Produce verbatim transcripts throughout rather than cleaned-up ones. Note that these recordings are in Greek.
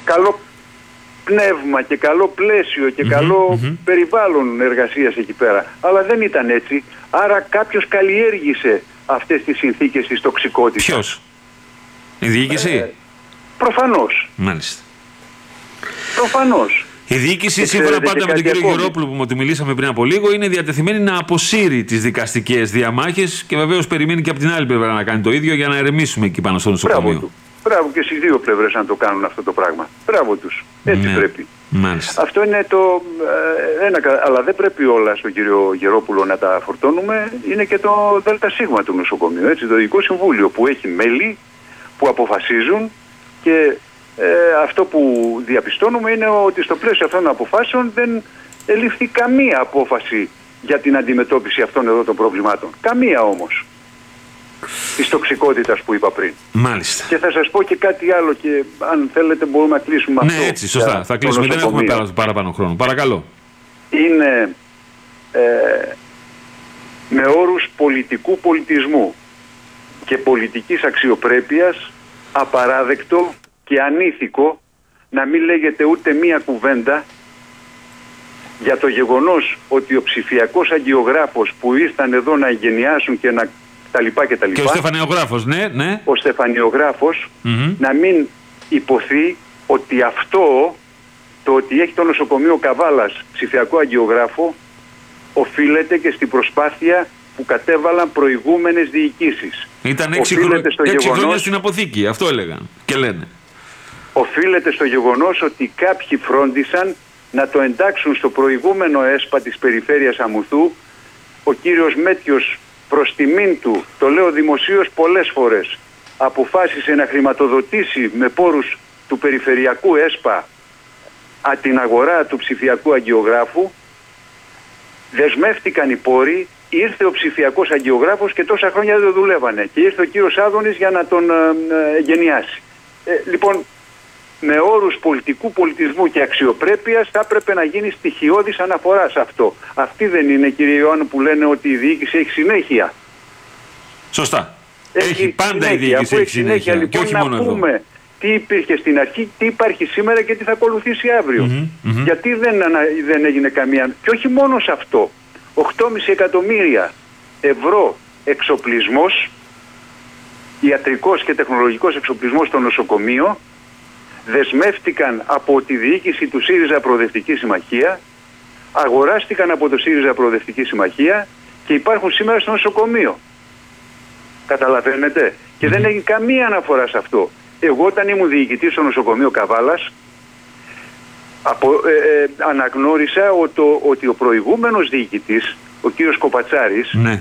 καλό πνεύμα και καλό πλαίσιο και mm-hmm, καλό mm-hmm. περιβάλλον εργασίας εκεί πέρα. Αλλά δεν ήταν έτσι. Άρα κάποιος καλλιέργησε αυτές τις συνθήκες της τοξικότητας. Ποιος? Η διοίκηση? Ε, προφανώς. Μάλιστα. Προφανώς. Η διοίκηση, σύμφωνα πάντα με τον κύριο Γερόπουλο που του μιλήσαμε πριν από λίγο, είναι διατεθειμένη να αποσύρει τις δικαστικές διαμάχες και βεβαίως περιμένει και από την άλλη πλευρά να κάνει το ίδιο για να ερεμήσουμε εκεί πάνω στο νοσοκομείο. Μπράβο του. Μπράβο και στις δύο πλευρές να το κάνουν αυτό το πράγμα. Μπράβο τους. Έτσι ναι. πρέπει. Μάλιστα. Αυτό είναι το ε, ένα, αλλά δεν πρέπει όλα στον κύριο Γερόπουλο να τα φορτώνουμε. Είναι και το ΔΣ του νοσοκομείου, έτσι, το Διοικητικό Συμβούλιο που έχει μέλη που αποφασίζουν και ε, αυτό που διαπιστώνουμε είναι ότι στο πλαίσιο αυτών των αποφάσεων δεν ελήφθη καμία απόφαση για την αντιμετώπιση αυτών εδώ των προβλημάτων. Καμία όμως. Της τοξικότητας που είπα πριν. Μάλιστα. Και θα σας πω και κάτι άλλο και αν θέλετε μπορούμε να κλείσουμε ναι, αυτό. Ναι, έτσι, σωστά. Θα κλείσουμε. Δεν έχουμε παραπάνω χρόνο. Παρακαλώ. Είναι ε, με όρους πολιτικού πολιτισμού και πολιτικής αξιοπρέπειας απαράδεκτο και ανήθικο να μην λέγεται ούτε μία κουβέντα για το γεγονός ότι ο ψηφιακός αγγιογράφος που ήρθαν εδώ να εγγενιάσουν και να τα λοιπά και τα λοιπά, και ο Στεφανιογράφος, ναι, ναι. Ο Στεφανιογράφος mm-hmm. να μην υποθεί ότι αυτό, το ότι έχει το νοσοκομείο Καβάλας ψηφιακό αγγιογράφο, οφείλεται και στην προσπάθεια που κατέβαλαν προηγούμενες διοικήσεις. Ήταν έξι, χρονιά, έξι χρόνια στην αποθήκη, αυτό έλεγαν και λένε. Οφείλεται στο γεγονός ότι κάποιοι φρόντισαν να το εντάξουν στο προηγούμενο ΕΣΠΑ της περιφέρειας Αμουθού. Ο κύριος Μέτιος προς τιμήν του, το λέω δημοσίως πολλές φορές, αποφάσισε να χρηματοδοτήσει με πόρους του περιφερειακού ΕΣΠΑ α, την αγορά του ψηφιακού αγγιογράφου. Δεσμεύτηκαν οι πόροι, ήρθε ο ψηφιακός αγγιογράφος και τόσα χρόνια δεν δουλεύανε. Και ήρθε ο κύριος Άδωνης για να τον ε, ε, γενιάσει. Ε, λοιπόν, με όρους πολιτικού πολιτισμού και αξιοπρέπειας θα έπρεπε να γίνει στοιχειώδης αναφορά σε αυτό. Αυτή δεν είναι, κύριε Ιωάννου, που λένε ότι η διοίκηση έχει συνέχεια. Σωστά. Έχει, έχει πάντα συνέχεια. Η διοίκηση έχει συνέχεια, συνέχεια λοιπόν, και όχι να μόνο πούμε εδώ. Τι υπήρχε στην αρχή, τι υπάρχει σήμερα και τι θα ακολουθήσει αύριο. Mm-hmm, mm-hmm. Γιατί δεν, δεν έγινε καμία... Και όχι μόνο σε αυτό. οκτώ κόμμα πέντε εκατομμύρια ευρώ εξοπλισμός, ιατρικός και τεχνολογικός εξοπλισμός στο νοσοκομείο, δεσμεύτηκαν από τη διοίκηση του ΣΥΡΙΖΑ Προοδευτική Συμμαχία, αγοράστηκαν από το ΣΥΡΙΖΑ Προοδευτική Συμμαχία και υπάρχουν σήμερα στο νοσοκομείο. Καταλαβαίνετε. Και δεν έγινε καμία αναφορά σε αυτό. Εγώ όταν ήμουν διοικητής στο νοσοκομείο Καβάλας, απο, ε, ε, αναγνώρισα ότι, ότι ο προηγούμενος διοικητής, ο κύριος Κοπατσάρης, ναι.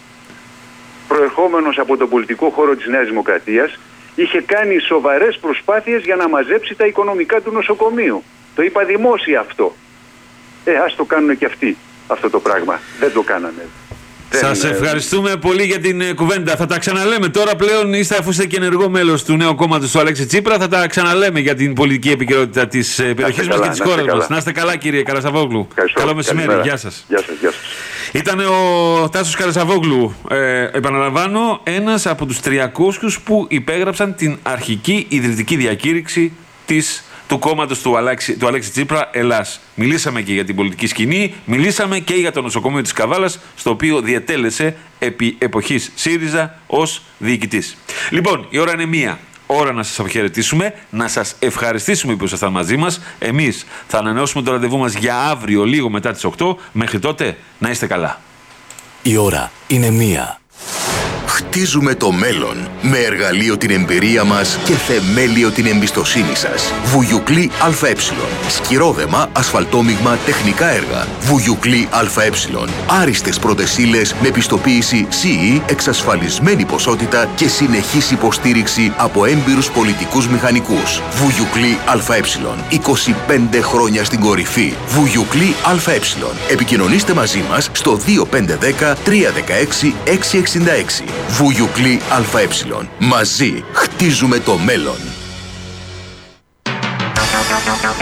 προερχόμενος από τον πολιτικό χώρο της Νέας Δημοκρατίας, είχε κάνει σοβαρές προσπάθειες για να μαζέψει τα οικονομικά του νοσοκομείου. Το είπα δημόσια αυτό. Ε, ας το κάνουν και αυτοί αυτό το πράγμα. Δεν το κάνανε. Σας Δεν... ευχαριστούμε πολύ για την ε, κουβέντα. Θα τα ξαναλέμε τώρα πλέον, είστε, αφού είστε και ενεργό μέλος του νέου κόμματος του Αλέξη Τσίπρα, θα τα ξαναλέμε για την πολιτική επικαιρότητα της ε, περιοχής μας και της χώρας μας. Να είστε καλά, κύριε Καρασαβόγλου. Καλό μεσημέρι. Γεια σας. Γεια σας, γεια σας. Ήταν ο Τάσος Καρασαβόγλου, ε, επαναλαμβάνω, ένας από τους τριακόσιους που υπέγραψαν την αρχική ιδρυτική διακήρυξη της του κόμματος του Αλέξη, του Αλέξη Τσίπρα Ελλάς. Μιλήσαμε και για την πολιτική σκηνή, μιλήσαμε και για το νοσοκομείο της Καβάλας, στο οποίο διετέλεσε επί εποχής ΣΥΡΙΖΑ ως διοικητής. Λοιπόν, η ώρα είναι μία. Ώρα να σας αποχαιρετήσουμε, να σας ευχαριστήσουμε που ήσασταν μαζί μας. Εμείς θα ανανεώσουμε το ραντεβού μας για αύριο λίγο μετά τις οκτώ. Μέχρι τότε να είστε καλά. Η ώρα είναι μία. Χτίζουμε το μέλλον με εργαλείο την εμπειρία μας και θεμέλιο την εμπιστοσύνη σας. Βουγιουκλή ΑΕ. Σκυρόδεμα, ασφαλτόμιγμα, τεχνικά έργα. Βουγιουκλή ΑΕ. Άριστες πρώτες ύλες με πιστοποίηση σι ι, εξασφαλισμένη ποσότητα και συνεχής υποστήριξη από έμπειρους πολιτικούς μηχανικούς. Βουγιουκλή ΑΕ. είκοσι πέντε χρόνια στην κορυφή. Βουγιουκλή ΑΕ. Επικοινωνήστε μαζί μας στο δύο πέντε ένα μηδέν τρία ένα έξι έξι έξι έξι. Βουγιουκλή ΑΕ. Μαζί χτίζουμε το μέλλον.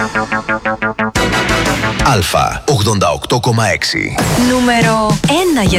Αλφα ογδόντα οκτώ κόμμα έξι. Νούμερο ένα.